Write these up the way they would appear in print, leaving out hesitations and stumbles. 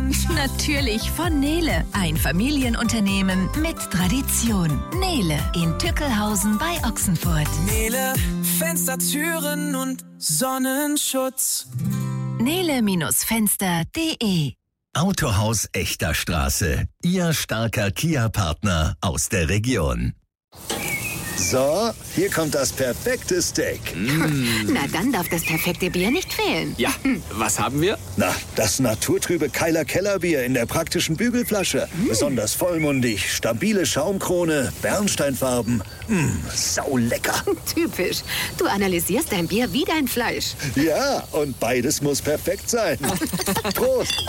und Natürlich von Nele. Ein Familienunternehmen mit Tradition. Nele in Tückelhausen bei Ochsenfurt. Nele, Fenster, Türen und Sonnenschutz. Nele-Fenster.de Autohaus Echter Straße. Ihr starker Kia-Partner aus der Region. So, hier kommt das perfekte Steak. Na, dann darf das perfekte Bier nicht fehlen. Ja, was haben wir? Na, das naturtrübe Keiler Kellerbier in der praktischen Bügelflasche. Besonders vollmundig, stabile Schaumkrone, Bernsteinfarben. Saulecker. Typisch. Du analysierst dein Bier wie dein Fleisch. Ja, und beides muss perfekt sein. Prost.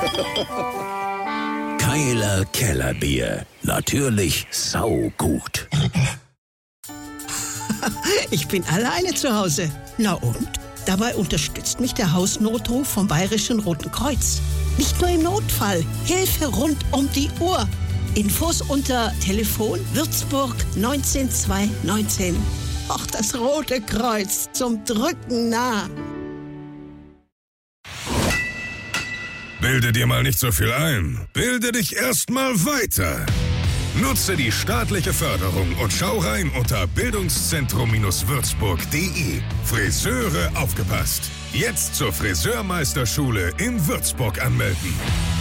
Keiler Kellerbier. Natürlich saugut. Ich bin alleine zu Hause. Na und? Dabei unterstützt mich der Hausnotruf vom Bayerischen Roten Kreuz. Nicht nur im Notfall, Hilfe rund um die Uhr. Infos unter Telefon Würzburg 19219. Ach, das Rote Kreuz, zum Drücken nah. Bilde dir mal nicht so viel ein. Bilde dich erst mal weiter. Nutze die staatliche Förderung und schau rein unter bildungszentrum-würzburg.de. Friseure aufgepasst. Jetzt zur Friseurmeisterschule in Würzburg anmelden.